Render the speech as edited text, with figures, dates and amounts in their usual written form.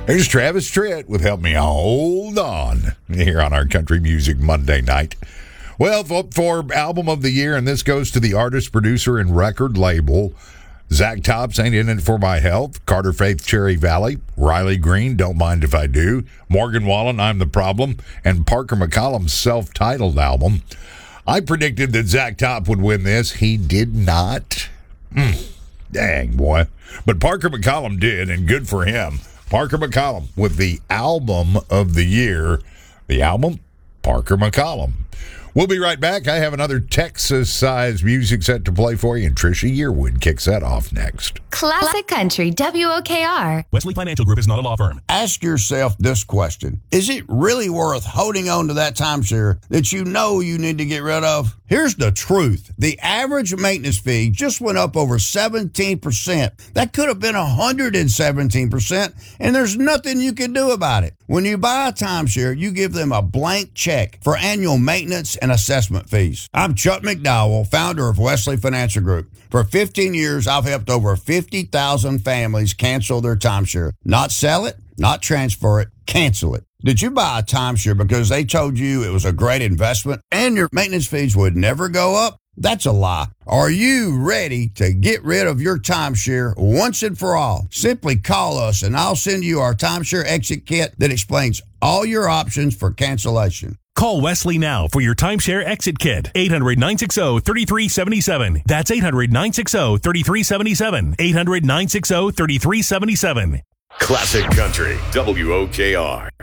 There's Travis Tritt with Help Me Hold On here on our Country Music Monday night. Well, vote for Album of the Year, and this goes to the artist, producer, and record label. Zach Tops, Ain't In It For My Health. Carter Faith, Cherry Valley. Riley Green, Don't Mind If I Do. Morgan Wallen, I'm the Problem. And Parker McCollum's self-titled album. I predicted that Zach Top would win this. He did not. Dang, boy. But Parker McCollum did, and good for him. Parker McCollum with the Album of the Year. The album, Parker McCollum. We'll be right back. I have another Texas-sized music set to play for you, and Trisha Yearwood kicks that off next. Classic Country, WOKR. Wesley Financial Group is not a law firm. Ask yourself this question. Is it really worth holding on to that timeshare that you know you need to get rid of? Here's the truth. The average maintenance fee just went up over 17%. That could have been 117%, and there's nothing you can do about it. When you buy a timeshare, you give them a blank check for annual maintenance and assessment fees. I'm Chuck McDowell, founder of Wesley Financial Group. For 15 years, I've helped over 50,000 families cancel their timeshare. Not sell it, not transfer it, cancel it. Did you buy a timeshare because they told you it was a great investment and your maintenance fees would never go up? That's a lie. Are you ready to get rid of your timeshare once and for all? Simply call us and I'll send you our timeshare exit kit that explains all your options for cancellation. Call Wesley now for your timeshare exit kit. 800-960-3377. That's 800-960-3377. 800-960-3377. Classic Country, WOKR.